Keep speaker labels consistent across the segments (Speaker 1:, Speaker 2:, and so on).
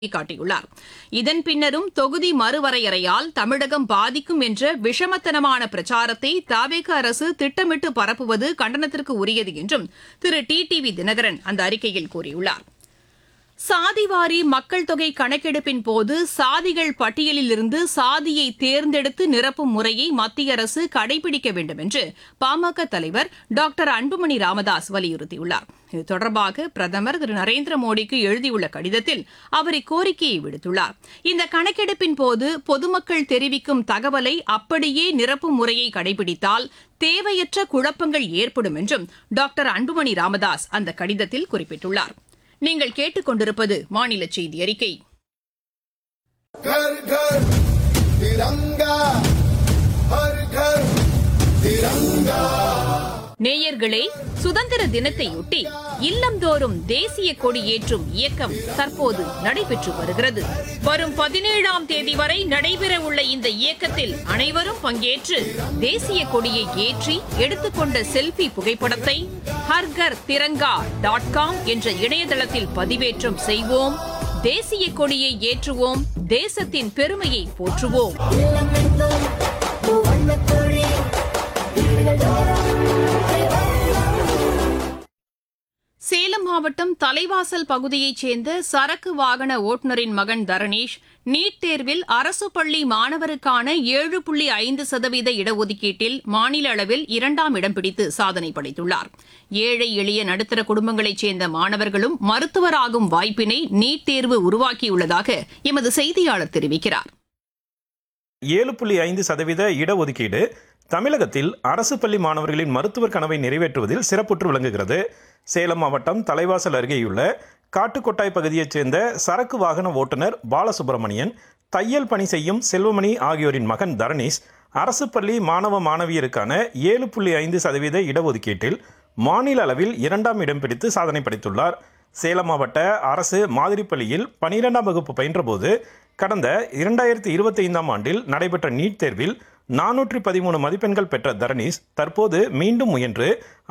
Speaker 1: காட்டியுள்ளார். இதன் பின்னரும் தொகுதி மறுவரையறையால் தமிழகம் பாதிக்கும் என்ற விஷமத்தனமான பிரச்சாரத்தை தவேக அரசு திட்டமிட்டு பரப்புவது கண்டனத்திற்கு உரியது என்றும் திரு டிடிவி தினகரன் அந்த அறிக்கையில் கூறியுள்ளார். சாதிவாரி மக்கள் தொகை கணக்கெடுப்பின் போது சாதிகள் பட்டியலிலிருந்து சாதியை தேர்ந்தெடுத்து நிரப்பும் முறையை மத்திய அரசு கடைபிடிக்க வேண்டும் என்று பாமக தலைவர் டாக்டர் அன்புமணி ராமதாஸ் வலியுறுத்தியுள்ளார். இது தொடர்பாக பிரதமர் திரு நரேந்திர மோடிக்கு எழுதியுள்ள கடிதத்தில் அவர் இக்கோரிக்கையை விடுத்துள்ளார். இந்த கணக்கெடுப்பின் போது பொதுமக்கள் தெரிவிக்கும் தகவலை அப்படியே நிரப்பும் முறையை கடைபிடித்தால் தேவையற்ற குழப்பங்கள் ஏற்படும் என்றும் டாக்டர் அன்புமணி ராமதாஸ் அந்த கடிதத்தில் குறிப்பிட்டுள்ளார். நீங்கள் கேட்டுக் கொண்டிருப்பது மாநில செய்தி அறிக்கை. घर घर तिरंगा हर घर तिरंगा. நேயர்களே, சுதந்திர தினத்தையொட்டி இல்லந்தோறும் தேசிய கொடி ஏற்றும் இயக்கம் தற்போது நடைபெற்று வருகிறது. வரும் 17ஆம் தேதி வரை நடைபெறவுள்ள இந்த இயக்கத்தில் அனைவரும் பங்கேற்று தேசிய கொடியை ஏற்றி எடுத்துக்கொண்ட செல்ஃபி புகைப்படத்தை harghar.tiranga.com என்ற இணையதளத்தில் பதிவேற்றம் செய்வோம். தேசிய கொடியை ஏற்றுவோம். தேசத்தின் பெருமையை போற்றுவோம். சேலம் மாவட்டம் தலைவாசல் பகுதியைச் சேர்ந்த சரக்கு வாகன ஓட்டுநரின் மகன் தரணேஷ் நீட் தேர்வில் அரசு பள்ளி மாணவருக்கான 7.5% இடஒதுக்கீட்டில் மாநில அளவில் 2ஆம் இடம் பிடித்து சாதனை படைத்துள்ளார். ஏழை எளிய நடுத்தர குடும்பங்களைச் சேர்ந்த மாணவர்களும் மருத்துவராகும் வாய்ப்பினை நீட் தேர்வு உருவாக்கியுள்ளதாக எமது செய்தியாளர் தெரிவிக்கிறார்.
Speaker 2: 7.5% இடஒதுக்கீடு தமிழகத்தில் அரசு பள்ளி மாணவர்களின் மருத்துவர் கனவை நிறைவேற்றுவதில் சிறப்புற்று விளங்குகிறது. சேலம் மாவட்டம் தலைவாசல் அருகேயுள்ள காட்டுக்கொட்டாய் பகுதியைச் சேர்ந்த சரக்கு வாகன ஓட்டுநர் பாலசுப்ரமணியன், தையல் பணி செய்யும் செல்வமணி ஆகியோரின் மகன் தரணேஷ் அரசு பள்ளி மாணவ மாணவியருக்கான 7.5% இடஒதுக்கீட்டில் மாநில அளவில் 2ஆம் இடம் பிடித்து சாதனை படைத்துள்ளார். சேலம் மாவட்ட அரசு மாதிரி பள்ளியில் 12ஆம் வகுப்பு பயின்றபோது கடந்த 2025ஆம் ஆண்டில் நடைபெற்ற நீட் தேர்வில் 413 மதிப்பெண்கள் பெற்ற தரணேஷ் தற்போது மீண்டும் முயன்று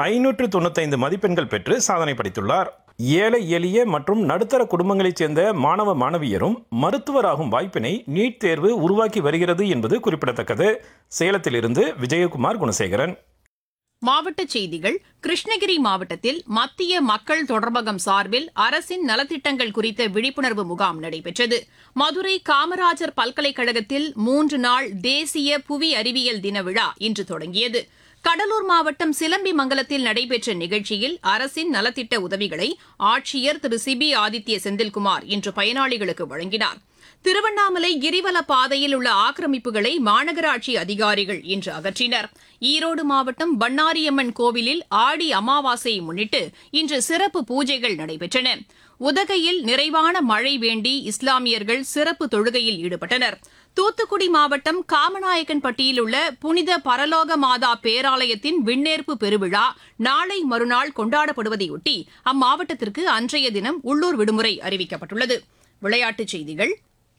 Speaker 2: 595 மதிப்பெண்கள் பெற்று சாதனை படைத்துள்ளார். ஏழை எளிய மற்றும் நடுத்தர குடும்பங்களைச் சேர்ந்த மாணவ மாணவியரும் மருத்துவராகும் வாய்ப்பினை நீட் தேர்வு உருவாக்கி வருகிறது என்பது குறிப்பிடத்தக்கது. சேலத்திலிருந்து விஜயகுமார் குணசேகரன்.
Speaker 1: மாவட்டச் செய்திகள். கிருஷ்ணகிரி மாவட்டத்தில் மத்திய மக்கள் தொடர்பகம் சார்பில் அரசின் நலத்திட்டங்கள் குறித்த விழிப்புணர்வு முகாம் நடைபெற்றது. மதுரை காமராஜர் பல்கலைக்கழகத்தில் 3 நாள் தேசிய புவி அறிவியல் தின விழா இன்று தொடங்கியது. கடலூர் மாவட்டம் சிலம்பிமங்கலத்தில் நடைபெற்ற நிகழ்ச்சியில் அரசின் நலத்திட்ட உதவிகளை ஆட்சியர் திரு சிபி ஆதித்ய செந்தில்குமார் இன்று பயனாளிகளுக்கு வழங்கினார். திருவண்ணாமலை கிரிவல பாதையில் உள்ள ஆக்கிரமிப்புகளை மாநகராட்சி அதிகாரிகள் இன்று அகற்றினர். ஈரோடு மாவட்டம் பண்ணாரியம்மன் கோவிலில் ஆடி அமாவாசையை முன்னிட்டு இன்று சிறப்பு பூஜைகள் நடைபெற்றன. உதகையில் நிறைவான மழை வேண்டி இஸ்லாமியர்கள் சிறப்பு தொழுகையில் ஈடுபட்டனர். தூத்துக்குடி மாவட்டம் காமநாயக்கன்பட்டியில் உள்ள புனித பரலோக மாதா பேராலயத்தின் விண்ணேற்பு பெருவிழா நாளை மறுநாள் கொண்டாடப்படுவதையொட்டி அம்மாவட்டத்திற்கு அன்றைய தினம் உள்ளூர் விடுமுறை அறிவிக்கப்பட்டுள்ளது. விளையாட்டுச் செய்திகள்.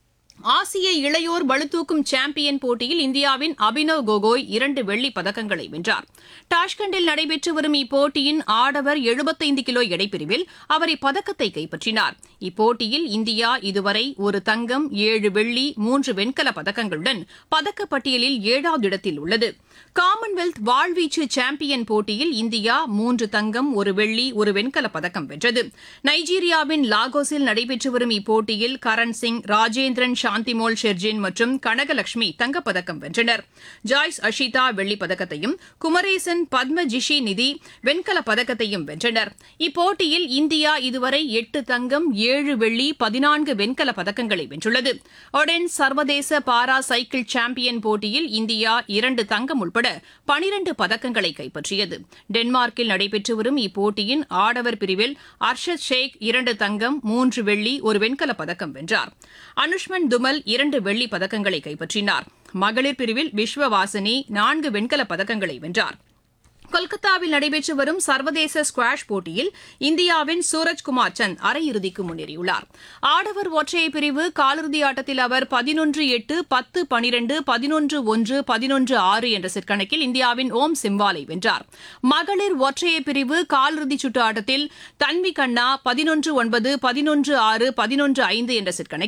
Speaker 1: ஆசிய இளையோர் பளுதூக்கும் சாம்பியன் போட்டியில் இந்தியாவின் அபினவ் கோகோய் 2 வெள்ளிப் பதக்கங்களை வென்றார். டாஷ்கண்டில் நடைபெற்று வரும் இப்போட்டியின் ஆடவர் 75 கிலோ எடைப்பிரிவில் அவர் இப்பதக்கத்தை கைப்பற்றினார். இப்போட்டியில் இந்தியா இதுவரை 1 தங்கம், 7 வெள்ளி, 3 வெண்கல பதக்கங்களுடன் பதக்கப்பட்டியலில் 7வது இடத்தில் உள்ளது. காமன்வெல்த் வாழ்வீச்சு சாம்பியன் போட்டியில் இந்தியா 3 தங்கம், 1 வெள்ளி, 1 வெண்கல பதக்கம் வென்றது. நைஜீரியாவின் லாகோஸில் நடைபெற்று வரும் இப்போட்டியில் கரண் சிங், ராஜேந்திரன், சாந்திமோல் ஷெர்ஜின் மற்றும் கனகலட்சுமி தங்கப்பதக்கம் வென்றனர். ஜாய்ஸ் அஷிதா வெள்ளிப் பதக்கத்தையும் குமரேசன், பத்மஜிஷி நிதி வெண்கலப் பதக்கத்தையும் வென்றனர். இப்போட்டியில் இந்தியா இதுவரை 8 தங்கம், 7 வெள்ளி, 14 வெண்கல பதக்கங்களை வென்றுள்ளது. ஒடென் சர்வதேச பாரா சைக்கிள் சாம்பியன் போட்டியில் இந்தியா 2 தங்கம் உட்பட 12 பதக்கங்களை கைப்பற்றியது. டென்மார்க்கில் நடைபெற்று வரும் இப்போட்டியின் ஆடவர் பிரிவில் அர்ஷத் ஷேக் 2 தங்கம், 3 வெள்ளி, 1 வெண்கல பதக்கம் வென்றார். அனுஷ்மன் துமல் 2 வெள்ளிப் பதக்கங்களை கைப்பற்றினார். மகளிர் பிரிவில் விஸ்வவாசினி 4 வெண்கலப் பதக்கங்களை வென்றார். கொல்கத்தாவில் நடைபெற்று வரும் சர்வதேச ஸ்குவாஷ் போட்டியில் இந்தியாவின் சூரஜ்குமார் சந்த் அரையிறுதிக்கு முன்னேறியுள்ளார். ஆடவர் ஒற்றையர் பிரிவு காலிறுதி ஆட்டத்தில் அவர் 11-8, 10-12, 11-1, 11-6 என்ற செட் கணக்கில் இந்தியாவின் ஓம் சிம்வாலை வென்றார். மகளிர் ஒற்றையர் பிரிவு காலிறுதிச் சுற்று ஆட்டத்தில் தன்வி கண்ணா 11-9, 11-6, 11-5 என்ற செட் கணக்கில்